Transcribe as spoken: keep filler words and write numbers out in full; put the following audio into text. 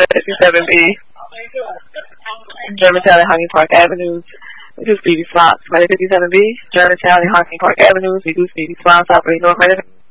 fifty-seven B, Germantown and Honking Park Avenues. We do speedy spots. Credit fifty-seven B, Germantown and Honking Park Avenues. We do speedy spots operating on credit